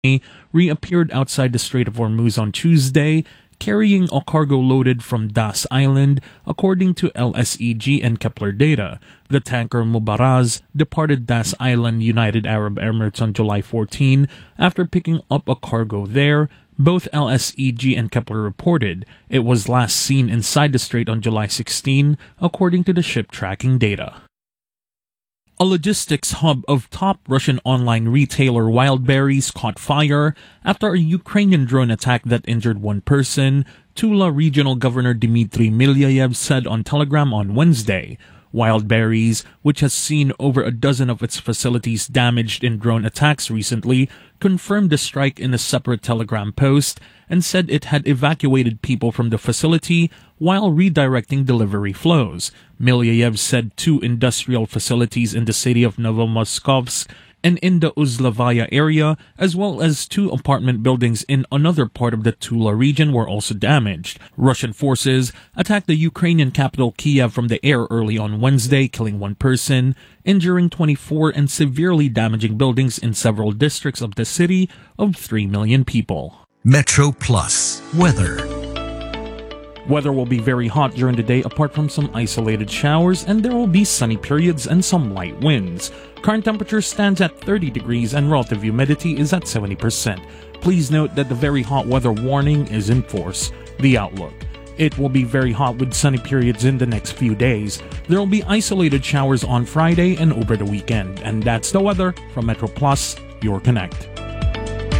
reappeared outside the Strait of Hormuz on Tuesday, carrying a cargo loaded from Das Island, according to LSEG and Kepler data. The tanker Mubaraz departed Das Island, United Arab Emirates on July 14 after picking up a cargo there. Both LSEG and Kepler reported it was last seen inside the strait on July 16, according to the ship tracking data. A logistics hub of top Russian online retailer Wildberries caught fire after a Ukrainian drone attack that injured one person, Tula Regional Governor Dmitry Milyayev said on Telegram on Wednesday. Wildberries, which has seen over a dozen of its facilities damaged in drone attacks recently, confirmed the strike in a separate Telegram post and said it had evacuated people from the facility while redirecting delivery flows. Milyayev said 2 industrial facilities in the city of Novomoskovsk and in the Uzlavaya area, as well as 2 apartment buildings in another part of the Tula region were also damaged. Russian forces attacked the Ukrainian capital Kiev from the air early on Wednesday, killing 1 person, injuring 24 and severely damaging buildings in several districts of the city of 3 million people. Metro Plus Weather. Weather will be very hot during the day apart from some isolated showers, and there will be sunny periods and some light winds. Current temperature stands at 30 degrees and relative humidity is at 70%. Please note that the very hot weather warning is in force. The outlook. It will be very hot with sunny periods in the next few days. There will be isolated showers on Friday and over the weekend. And that's the weather from Metro Plus, your Connect.